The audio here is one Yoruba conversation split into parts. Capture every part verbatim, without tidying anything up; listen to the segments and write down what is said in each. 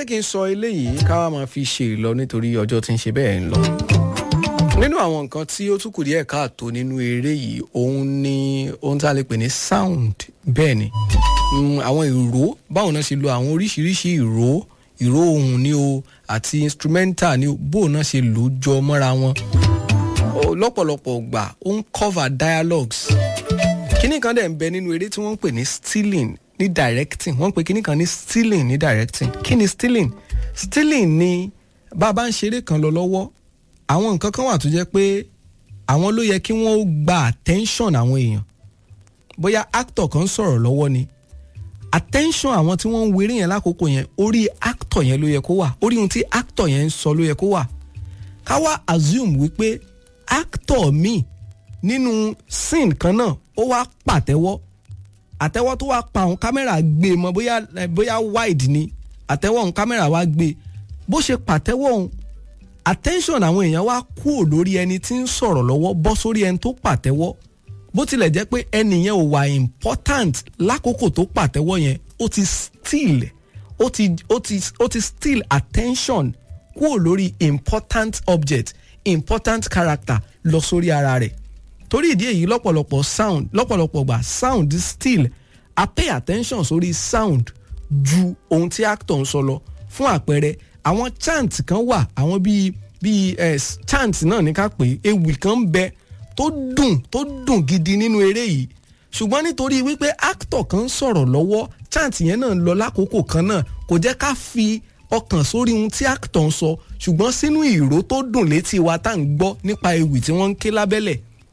kí n sọ eléyìí ká wá máa fi ṣe ìlọ nítorí ọjọ́ tí ń ṣe bẹ́ẹ̀ ń lọ. nínú àwọn nǹkan tí ó tún kù díẹ̀ káàtó nínú eré yìí òun ni ohun tí a lè pè ní sound. bẹ́ẹ̀ ni àwọn ìró báwo náà ṣe lo àwọn oríṣiríṣi ìró ìró ohùn ni o àti instrumental ni o bó náà ṣe lò ó jọ mọ́ra wọn. lọ́pọ̀lọpọ̀ gbà ó ń cover dialogues. kíní kan dẹ̀ ń bẹ nínú eré tí wọ́n ń pè ní stealing ní directing wọ́n ń pè kíní kan ní stealing ní directing. kí ni stealing? stealing ni bá a bá ń ṣeré kan lọ lọ́wọ́ àwọn nǹkan kan wà tó jẹ́ pé àwọn ló yẹ kí wọ́n gba attention àwọn èèyàn. bóyá actor kan sọ̀rọ̀ lọ́wọ́ ni attention àwọn tí wọ́n ń weré yẹn lákòókò yẹn orí actor yẹn ló yẹ kó wà orí ohun tí actor yẹn ń sọ ló yẹ kó wà. ká wá assume wípé actor míì nínú scene kan náà ó wá pàtẹ́wọ́ àtẹ́wọ́ tó wá pa òun kámẹ́rà gbé mọ́ bóyá bóyá wide ni àtẹ́wọ́ òun kámẹ́rà wá gbé bó ṣe pàtẹ́wọ́ òun attention àwọn èèyàn wá kúrò lórí ẹni tí ń sọ̀rọ̀ lọ́wọ́ bọ́ sórí ẹni tó pàtẹ́wọ́ bó tilẹ̀ jẹ́ pé ẹni yẹn ò wà important lákòókò tó pàtẹ́wọ́ yẹn ó ti steal ó ti ó ti ó ti steal attention kúrò lórí important object important character lọ sórí ara rẹ̀ torí ìdí èyí lọ́pọ̀lọpọ̀ sound lọ́pọ̀lọpọ̀ gbà sound still a pay attention sórí sound ju ohun tí actor ń sọ lọ fún àpẹẹrẹ àwọn chant kan wà àwọn bíi bíi eh, chant náà ní ká pè é ewì kan ń bẹ tó dùn tó dùn gidi nínú eré yìí ṣùgbọ́n nítorí wípé actor kan ń sọ̀rọ̀ lọ́wọ́ chant yẹn náà ń lọ lákòókò kan náà kò jẹ́ ká fi ọkàn sórí ohun tí actor ń sọ ṣùgbọ́n sínú ìró tó dùn létí wa tá à ń gbọ́ nípa ewì tí wọ́n ń ké lábẹ́lẹ̀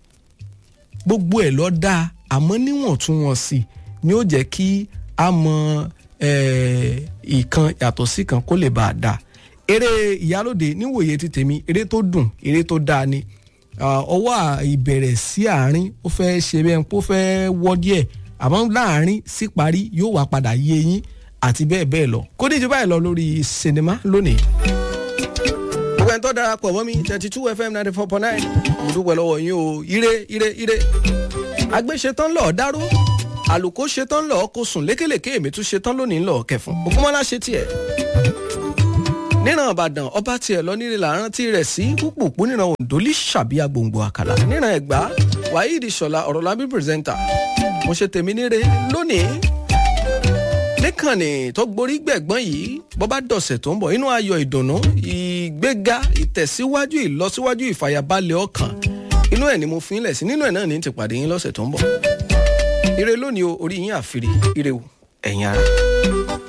gbogbo ẹ̀ ló dáa àmọ́ níwọ̀ntúnwọ̀nsì ni ó jẹ́ kí a mọ ìkan yàtọ̀ sí kan kó lè bá a dáa eré ìyálòde níwòye ti tèmi eré tó dùn eré tó dáa ni ọwọ́ ìbẹ̀rẹ̀ sí àárín ó fẹ́ ṣe bẹ́ẹ̀ kó fẹ́ wọ́ díẹ̀ àmọ́ láàárín sí parí yóò wá padà yé yín àti bẹ́ẹ̀ bẹ́ẹ̀ lọ kó díjú báyìí lọ lórí sinimá lónìí. gbogbo ẹni tó darapọ̀ mọ́ mi thirty two F M ninety four point nine mo dúpẹ́ lọ́wọ́ yín o ire ire ire agbéṣetán lọ́ọ́ dáró àlùkò ṣetán lọ́ọ́ kó sùn lékèlékè èmi tún ṣetán lónìí lọ́ọ́ kẹfún ògúnmọ́lá ṣe tiẹ̀ níran ìbàdàn ọba tiẹ̀ lọ nílé làárán tí rẹ̀ sí púpùpù níran òǹdó lè ṣàbíyá gbòǹgbò àkàlà níran ẹ̀gbá wahid ṣọlá ọ̀rọ̀lábí pírẹsẹ̀ntà mo ṣe tèmi níre lónìí níkànnì tó gborí gbẹ̀gbọ́n yìí bọ́ bá dọ̀sẹ̀ tó ń bọ̀ inú ayọ̀ ìdùnnú ìgbéga ìtẹ̀síwájú ìlọsíwájú ìfàyàbalẹ̀ ọkàn inú ẹ̀ ni mo fi ń lẹ̀ sí nínú ẹ̀ náà ní ti pàdé yín lọ́sẹ̀ tó ń bọ̀ ire lónìí o orí yín àfiri ire o ẹ̀yin ara.